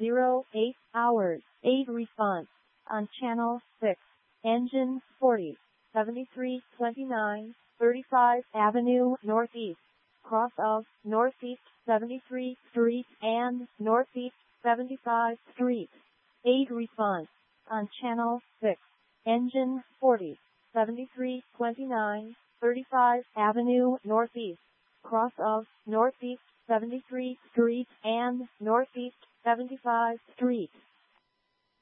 08 hours. 8 response. On channel 6. Engine 40. 7329, 35 Avenue Northeast. Cross of Northeast 73th Street and Northeast 75th Street. 8 response. On channel 6. Engine 40. 7329, 35 Avenue Northeast. Cross of Northeast 73th Street and Northeast 75th Street.